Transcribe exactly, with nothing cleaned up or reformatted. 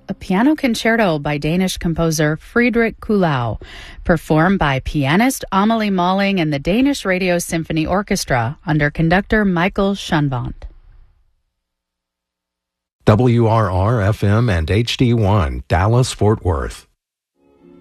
a piano concerto by Danish composer Friedrich Kuhlau, performed by pianist Amelie Malling and the Danish Radio Symphony Orchestra under conductor Michael Schunvant. W R R F M and H D one, Dallas, Fort Worth.